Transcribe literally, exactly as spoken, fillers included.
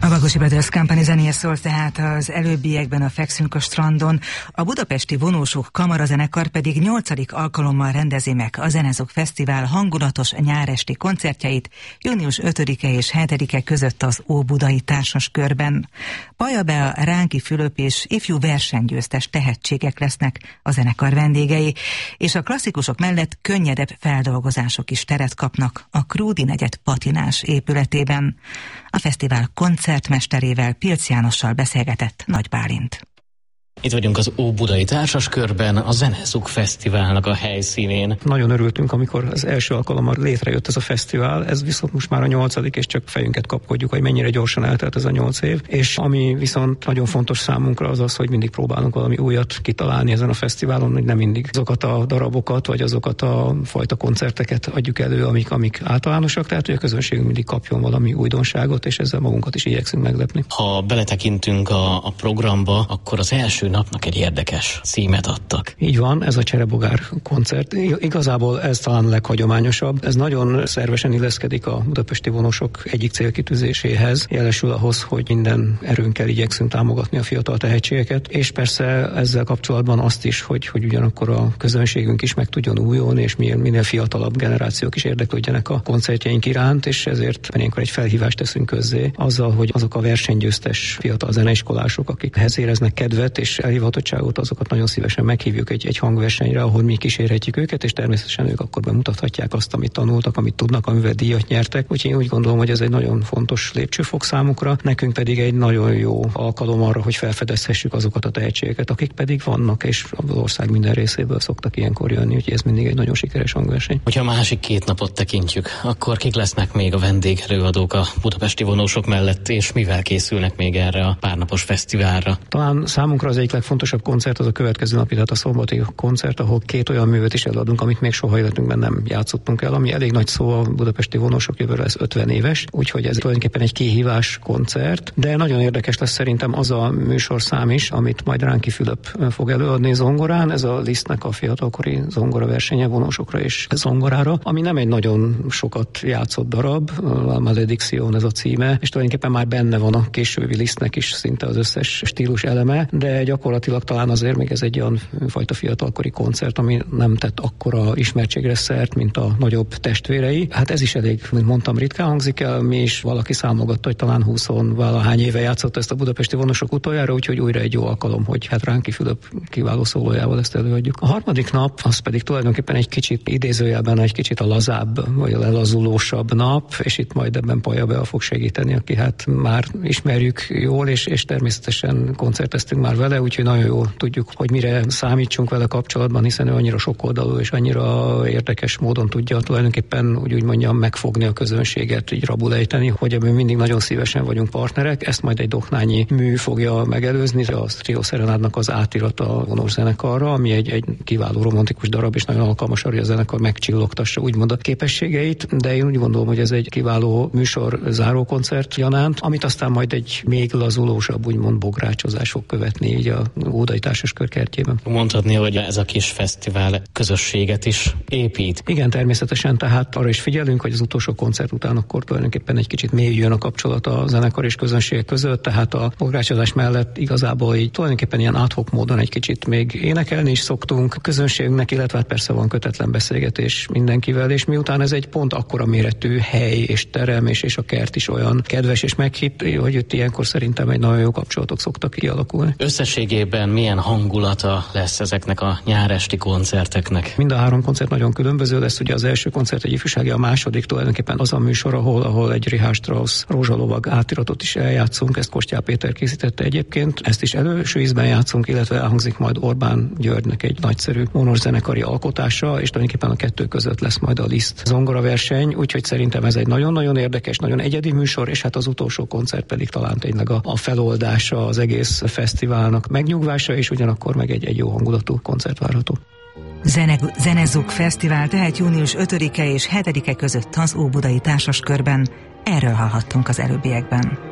A Vagosi Brothers Company zenéje szólt tehát az előbbiekben a Fekszünk a strandon, a budapesti Vonósok kamarazenekar pedig nyolcadik alkalommal rendezi meg a Zenezok Fesztivál hangulatos nyáresti koncertjeit június ötödike és hetedike között az Óbudai Társaskörben. Baja Bea, Ránki Fülöp és ifjú versenygyőztes tehetségek lesznek a zenekar vendégei, és a klasszikusok mellett könnyedebb feldolgozások is teret kapnak a Krúdi negyed patinás épületében. A fesztivál koncertmesterével, Pilc Jánossal beszélgetett Nagy Bálint. Itt vagyunk az Óbudai Társaskörben, a Zenezok Fesztiválnak a helyszínén. Nagyon örültünk, amikor az első alkalommal létrejött ez a fesztivál, ez viszont most már a nyolcadik, és csak fejünket kapkodjuk, hogy mennyire gyorsan eltelt ez a nyolc év. És ami viszont nagyon fontos számunkra az az, hogy mindig próbálunk valami újat kitalálni ezen a fesztiválon, hogy nem mindig azokat a darabokat, vagy azokat a fajta koncerteket adjuk elő, amik, amik általánosak, tehát hogy a közönségünk mindig kapjon valami újdonságot, és ezzel magunkat is igyekszünk meglepni. Ha beletekintünk a, a programba, akkor az első napnak egy érdekes címet adtak. Így van, ez a Cserebogár koncert. Igazából ez talán a leghagyományosabb. Ez nagyon szervesen illeszkedik a budapesti vonósok egyik célkitűzéséhez, jelesül ahhoz, hogy minden erőnkkel igyekszünk támogatni a fiatal tehetségeket, és persze ezzel kapcsolatban azt is, hogy, hogy ugyanakkor a közönségünk is meg tudjon újulni, és minél, minél fiatalabb generációk is érdeklődjenek a koncertjeink iránt, és ezért ilyenkor egy felhívást teszünk közzé azzal, hogy azok a versenygyőztes fiatal zeneiskolások, akikhez éreznek kedvet és elhivatottságot, azokat nagyon szívesen meghívjuk egy, egy hangversenyre, ahol mi kísérhetjük őket, és természetesen ők akkor bemutathatják azt, amit tanultak, amit tudnak, amivel díjat nyertek. Úgyhogy én úgy gondolom, hogy ez egy nagyon fontos lépcsőfok számukra, nekünk pedig egy nagyon jó alkalom arra, hogy felfedezhessük azokat a tehetségeket, akik pedig vannak, és az ország minden részéből szoktak ilyenkor jönni, úgyhogy ez mindig egy nagyon sikeres hangverseny. Hogyha a másik két napot tekintjük, akkor kik lesznek még a vendégelőadók a budapesti vonósok mellett, és mivel készülnek még erre a párnapos fesztiválra? Talán számunkra az egyik legfontosabb koncert az a következő napi, tehát a szombati koncert, ahol két olyan művet is előadunk, amit még soha életünkben nem játszottunk el, ami elég nagy szó, a budapesti vonósok jövőre lesz ötven éves, úgyhogy ez tulajdonképpen egy kihívás koncert, de nagyon érdekes lesz szerintem az a műsorszám is, amit majd Ránki Fülöp fog előadni zongorán, ez a Lisztnek a fiatalkori zongora versenye vonósokra és zongorára, ami nem egy nagyon sokat játszott darab, La Malediction ez a címe, és tulajdonképpen már benne van a későbbi Lisztnek is szinte az összes stílus eleme, de gyakorlatilag talán azért még ez egy olyan fajta fiatalkori koncert, ami nem tett akkora ismertségre szert, mint a nagyobb testvérei. Hát ez is elég, mint mondtam, ritkán hangzik el, mi is valaki számolgatta, hogy talán húsz-valahány éve játszott ezt a budapesti vonósok utoljára, úgyhogy újra egy jó alkalom, hogy hát Ránki Fülöp kiváló szólójával ezt előadjuk. A harmadik nap, az pedig tulajdonképpen egy kicsit idézőjelben egy kicsit a lazább, vagy a lelazulósabb nap, és itt majd ebben Baja Bea fog segíteni, aki hát már ismerjük jól, és, és természetesen koncerteztünk már vele, úgyhogy nagyon jól tudjuk, hogy mire számítsunk vele kapcsolatban, hiszen ő annyira sokoldalú és annyira érdekes módon tudja tulajdonképpen, úgy, úgy mondjam, megfogni a közönséget, így rabulejteni, hogy ebben mindig nagyon szívesen vagyunk partnerek. Ezt majd egy Doknányi mű fogja megelőzni, a Trio Serenádnak az átirata a vonós zenekarra, ami egy, egy kiváló romantikus darab, és nagyon alkalmas arra, hogy a zenekar megcsillogtassa úgymond a képességeit, de én úgy gondolom, hogy ez egy kiváló műsor zárókoncert gyanánt, amit aztán majd egy még lazulósabb, úgymond bográcsozás fog követni így a Óbudai Társaskör kertjében. Mondhatni, hogy ez a kis fesztivál közösséget is épít. Igen, természetesen, tehát arra is figyelünk, hogy az utolsó koncert után akkor tulajdonképpen egy kicsit mélyüljön a kapcsolat a zenekar és közönségek között, tehát a bográcsozás mellett igazából így tulajdonképpen ilyen ad hoc módon egy kicsit még énekelni is szoktunk a közönségünknek, illetve hát persze van kötetlen beszélgetés mindenkivel, és miután ez egy pont akkora méretű hely és terem, és, és a kert is olyan kedves és meghitt, hogy itt ilyenkor szerintem egy nagyon jó kapcsolatok szoktak kialakulni. Összességében milyen hangulata lesz ezeknek a nyáresti koncerteknek? Mind a három koncert nagyon különböző lesz. Ugye az első koncert egy ifjúsági, a második tulajdonképpen az a műsor, ahol, ahol egy Richard Strauss Rózsalovag átiratot is eljátszunk, ezt Kostyá Péter készítette egyébként. Ezt is előső ízben játszunk, illetve elhangzik majd Orbán Györgynek egy nagyszerű vonós zenekari alkotása, és tulajdonképpen a kettő között lesz majd a Liszt zongora verseny, úgyhogy szerintem ez egy nagyon-nagyon érdekes, nagyon egyedi műsor, és hát az utolsó koncert pedig talán tényleg a, a feloldása az egész fesztiválnak megnyugvása, és ugyanakkor meg egy, egy jó hangulatú koncert várható. Zene- Zenezok Fesztivál tehát június ötödike és hetedike között az Óbudai Társaskörben. Erről hallhattunk az előbbiekben.